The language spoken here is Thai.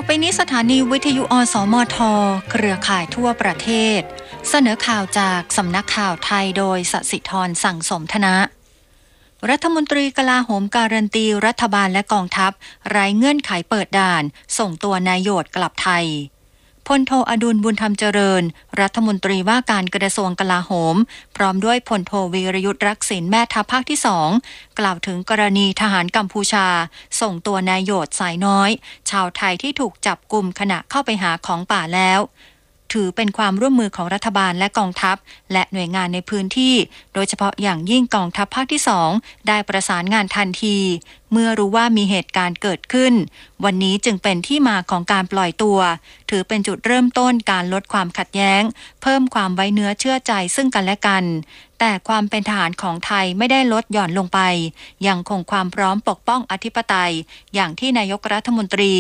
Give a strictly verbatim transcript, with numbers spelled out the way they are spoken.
อไปนี้สถานีวิทยุอสมทเครือข่ายทั่วประเทศเสนอข่าวจากสำนักข่าวไทยโดยสศิธรสั่งสมธนะรัฐมนตรีกลาโหมการันตีรัฐบาลและกองทัพไร้เงื่อนไขเปิดด่านส่งตัวนายโยชน์กลับไทยพลโทอดุลบุญธรรมเจริญรัฐมนตรีว่าการกระทรวงกลาโหมพร้อมด้วยพลโทวีรยุทธรักษิณแม่ทัพภาคที่สองกล่าวถึงกรณีทหารกัมพูชาส่งตัวนายโยชน์สายน้อยชาวไทยที่ถูกจับกุมขณะเข้าไปหาของป่าแล้วถือเป็นความร่วมมือของรัฐบาลและกองทัพและหน่วยงานในพื้นที่โดยเฉพาะอย่างยิ่งกองทัพภาคที่สองได้ประสานงานทันทีเมื่อรู้ว่ามีเหตุการณ์เกิดขึ้นวันนี้จึงเป็นที่มาของการปล่อยตัวถือเป็นจุดเริ่มต้นการลดความขัดแย้งเพิ่มความไว้เนื้อเชื่อใจซึ่งกันและกันแต่ความเป็นทหารของไทยไม่ได้ลดหย่อนลงไปยังคงความพร้อมปกป้องอธิปไตยอย่างที่นายกรัฐมนตรี